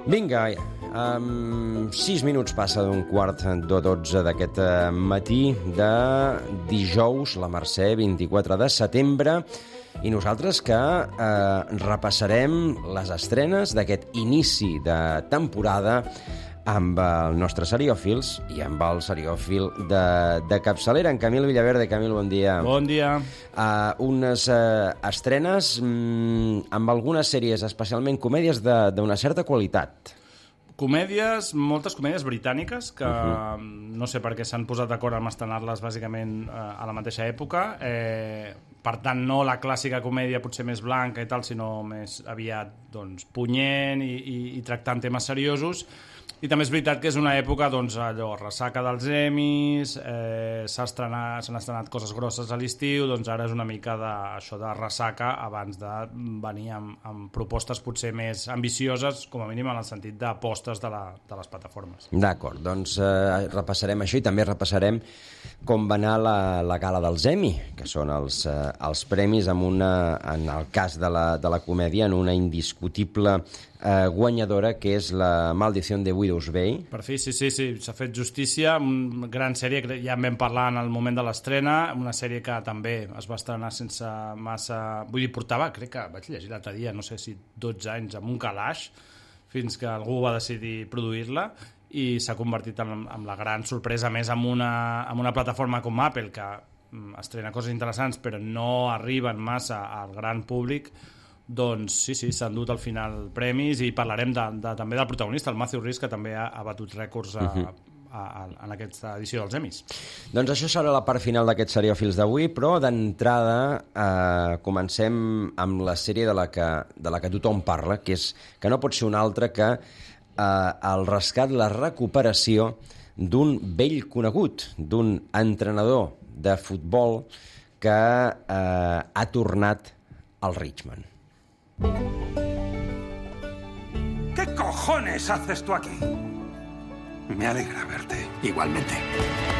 Vinga, 6 minuts passa d'un quart de 12 d'aquest matí de dijous, la Mercè, 24 de setembre, i nosaltres que repassarem les estrenes d'aquest inici de temporada amb el nostre Seriòfils i amb el seriòfil de capçalera, en Camil Villaverde. Camil, bon dia. Bon dia. Unes estrenes amb algunes sèries, especialment comèdies d'una certa qualitat. Comèdies, moltes comèdies britàniques que no sé per què s'han posat d'acord amb estrenar-les bàsicament a la mateixa època. Per tant, no la clàssica comèdia potser més blanca i tal, sinó més aviat punyent i tractant temes seriosos. I també és veritat que és una època, allò, ressaca dels Emmys, s'han estrenat coses grosses a l'estiu, ara és una mica això de ressaca abans de venir amb propostes potser més ambicioses, com a mínim en el sentit d'apostes de les plataformes. D'acord, repassarem això i també repassarem com va anar la gala dels Emmy, que són els premis en el cas de la comèdia, en una indiscutible guanyadora, que és La maldición de Widow's Bay. Per fi, sí, s'ha fet justícia. Una gran sèrie, ja en vam parlar en el moment de l'estrena, una sèrie que també es va estrenar sense massa... Vull dir, portava, crec que vaig llegir l'altre dia, no sé si 12 anys, amb un calaix, fins que algú va decidir produir-la, i s'ha convertit en la gran sorpresa, més amb una plataforma com Apple, que estrena coses interessants però no arriben massa al gran públic. Doncs sí, s'han dut al final premis, i parlarem també del protagonista, el Matthew Rhys, que també ha batut rècords en aquesta edició dels Emmys. Doncs això serà la part final d'aquest Seriòfils d'avui, però d'entrada comencem amb la sèrie de la que tothom parla, que no pot ser una altra que el rescat, la recuperació d'un vell conegut, d'un entrenador de futbol que ha tornat al Richmond. ¿Qué cojones haces tú aquí? Me alegra verte. Igualmente.